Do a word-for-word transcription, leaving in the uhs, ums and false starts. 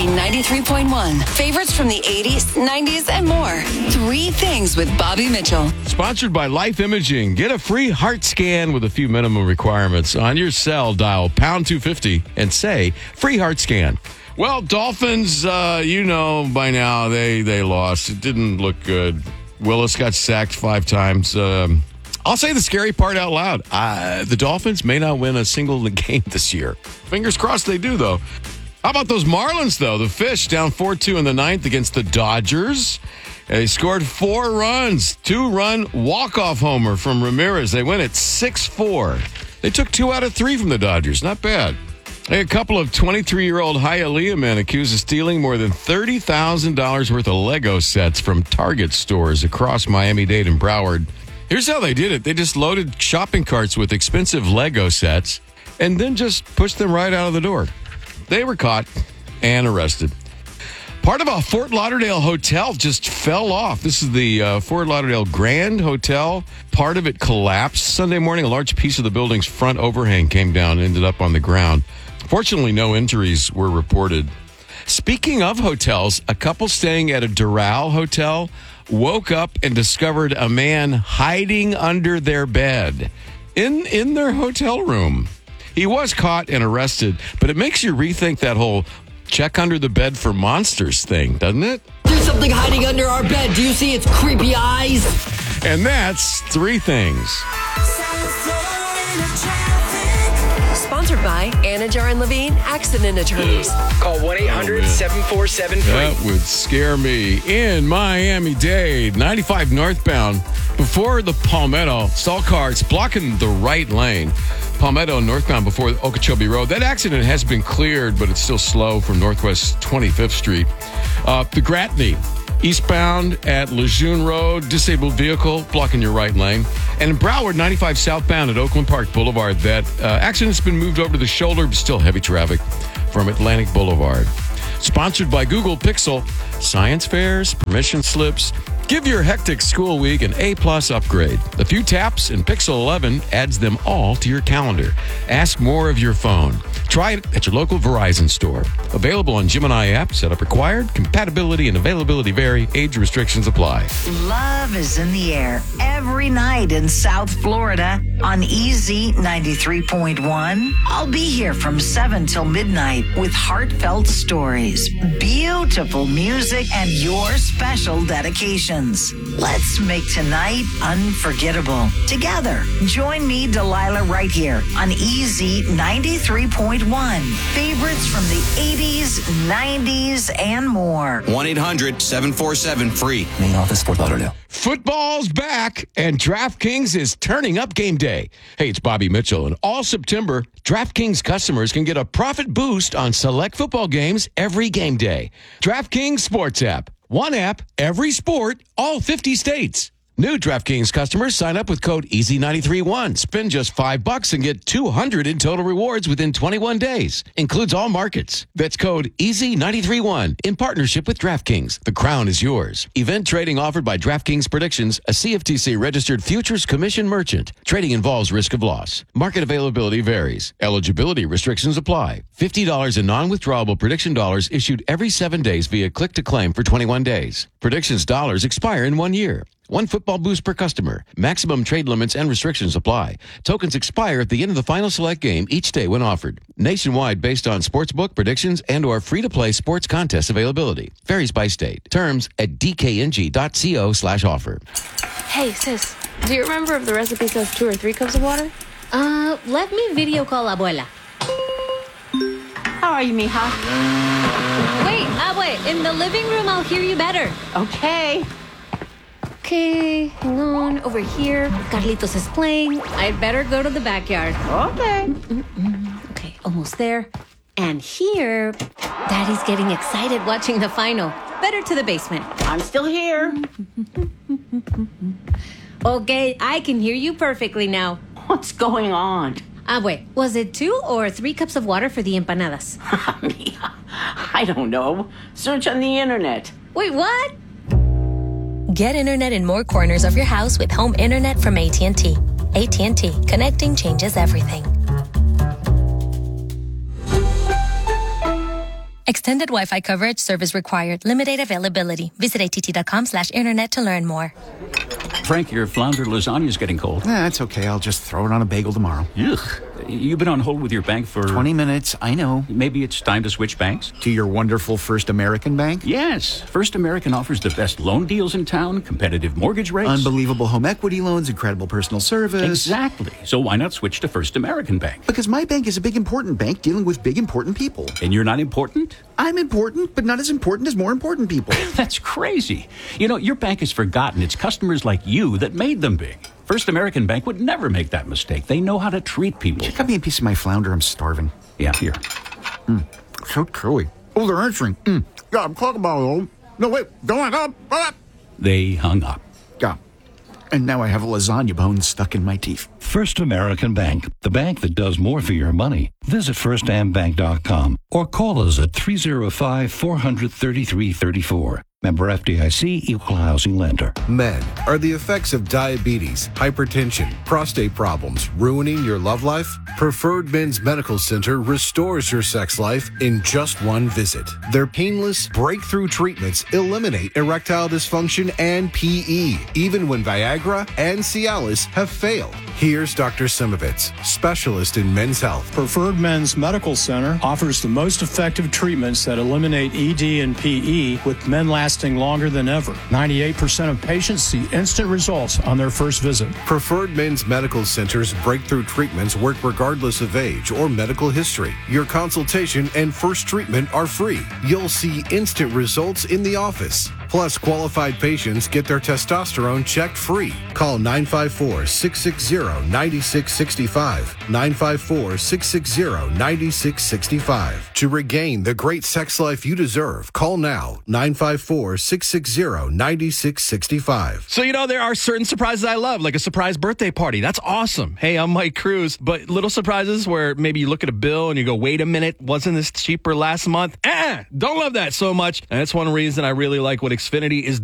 B ninety-three point one. Favorites from the eighties, nineties, and more. Three Things with Bobby Mitchell. Sponsored by Life Imaging. Get a free heart scan with a few minimum requirements. On your cell, dial pound two fifty and say free heart scan. Well, Dolphins, uh, you know by now, they, they lost. It didn't look good. Willis got sacked five times. Um, I'll say the scary part out loud. Uh, the Dolphins may not win a single game this year. Fingers crossed they do, though. How about those Marlins, though? The Fish down four two in the ninth against the Dodgers. They scored four runs. Two-run walk-off homer from Ramirez. They win at six four. They took two out of three from the Dodgers. Not bad. A couple of twenty-three-year-old Hialeah men accused of stealing more than thirty thousand dollars worth of Lego sets from Target stores across Miami-Dade and Broward. Here's how they did it. They just loaded shopping carts with expensive Lego sets and then just pushed them right out of the door. They were caught and arrested. Part of a Fort Lauderdale hotel just fell off. This is the uh, Fort Lauderdale Grand Hotel. Part of it collapsed. Sunday morning, a large piece of the building's front overhang came down and ended up on the ground. Fortunately, no injuries were reported. Speaking of hotels, a couple staying at a Doral hotel woke up and discovered a man hiding under their bed in in their hotel room. He was caught and arrested, but it makes you rethink that whole check under the bed for monsters thing, doesn't it? There's something hiding under our bed. Do you see its creepy eyes? And that's Three Things. Sponsored by Anajar and Levine Accident Attorneys. Call one eight hundred seven four seven free. That would scare me. In Miami-Dade, ninety-five northbound, before the Palmetto, stall cars blocking the right lane. Palmetto northbound before Okeechobee Road. That accident has been cleared, but it's still slow from Northwest twenty-fifth Street. Uh, the Gratney, eastbound at Lejeune Road, disabled vehicle blocking your right lane. And in Broward, ninety-five southbound at Oakland Park Boulevard, that uh, accident's been moved over to the shoulder, but still heavy traffic from Atlantic Boulevard. Sponsored by Google Pixel, science fairs, permission slips. Give your hectic school week an A-plus upgrade. A few taps and Pixel eleven adds them all to your calendar. Ask more of your phone. Try it at your local Verizon store. Available on Gemini app. Setup required. Compatibility and availability vary. Age restrictions apply. Love is in the air every night in South Florida on E Z ninety-three point one. I'll be here from seven till midnight with heartfelt stories, beautiful music, and your special dedications. Let's make tonight unforgettable. Together, join me, Delilah, right here on E Z ninety-three point one. Favorites from the eighties, nineties, and more. one eight hundred seven four seven free. Main office, Fort Lauderdale. Football's back, and DraftKings is turning up game day. Hey, it's Bobby Mitchell, and all September, DraftKings customers can get a profit boost on select football games every game day. DraftKings Sports app. One app, every sport, all fifty states. New DraftKings customers sign up with code E Z nine three one. Spend just five bucks and get two hundred in total rewards within twenty-one days. Includes all markets. That's code E Z nine three one in partnership with DraftKings. The crown is yours. Event trading offered by DraftKings Predictions, a C F T C registered futures commission merchant. Trading involves risk of loss. Market availability varies. Eligibility restrictions apply. fifty dollars in non-withdrawable prediction dollars issued every seven days via click to claim for twenty-one days. Predictions dollars expire in one year. One football boost per customer. Maximum trade limits and restrictions apply. Tokens expire at the end of the final select game each day when offered. Nationwide based on sportsbook predictions and or free-to-play sports contest availability. Varies by state. Terms at dkng.co slash offer. Hey, sis, do you remember if the recipe says two or three cups of water? Uh, let me video call Abuela. How are you, mija? Wait, Abue, in the living room, I'll hear you better. Okay. Okay, hang on. Over here, Carlitos is playing. I'd better go to the backyard. Okay. Mm-mm-mm. Okay, almost there. And here, Daddy's getting excited watching the final. Better to the basement. I'm still here. Okay, I can hear you perfectly now. What's going on? Ah, wait, was it two or three cups of water for the empanadas? I don't know. Search on the internet. Wait, what? Get internet in more corners of your house with home internet from A T and T. A T and T. Connecting changes everything. Extended Wi-Fi coverage, service required, limited availability. Visit att.com slash internet to learn more. Frank, your flounder lasagna is getting cold. Nah, it's okay. I'll just throw it on a bagel tomorrow. Ugh. You've been on hold with your bank for... twenty minutes, I know. Maybe it's time to switch banks? To your wonderful First American Bank? Yes. First American offers the best loan deals in town, competitive mortgage rates. Unbelievable home equity loans, incredible personal service. Exactly. So why not switch to First American Bank? Because my bank is a big, important bank dealing with big, important people. And you're not important? I'm important, but not as important as more important people. That's crazy. You know, your bank has forgotten it's customers like you that made them big. First American Bank would never make that mistake. They know how to treat people. You cut me a piece of my flounder. I'm starving. Yeah, here. Mm, so chewy. Oh, they're answering. Mm. Yeah, I'm talking about it. No, wait. Go on up. up. They hung up. Yeah. And now I have a lasagna bone stuck in my teeth. First American Bank, the bank that does more for your money. Visit first am bank dot com or call us at three oh five, four hundred, thirty-three thirty-four. Member F D I C, Equal Housing Lender. Men, are the effects of diabetes, hypertension, prostate problems ruining your love life? Preferred Men's Medical Center restores your sex life in just one visit. Their painless, breakthrough treatments eliminate erectile dysfunction and P E, even when Viagra and Cialis have failed. Here's Doctor Simovitz, specialist in men's health. Preferred Men's Medical Center offers the most effective treatments that eliminate E D and P E, with men lasting longer than ever. ninety-eight percent of patients see instant results on their first visit. Preferred Men's Medical Center's breakthrough treatments work regardless of age or medical history. Your consultation and first treatment are free. You'll see instant results in the office. Plus, qualified patients get their testosterone checked free. Call nine five four, six six zero, nine six six five, nine five four, six six zero, nine six six five. To regain the great sex life you deserve, call now, nine five four, six six zero, nine six six five. So, you know, there are certain surprises I love, like a surprise birthday party. That's awesome. Hey, I'm Mike Cruz. But little surprises where maybe you look at a bill and you go, wait a minute, wasn't this cheaper last month? Eh, don't love that so much. And that's one reason I really like what Xfinity is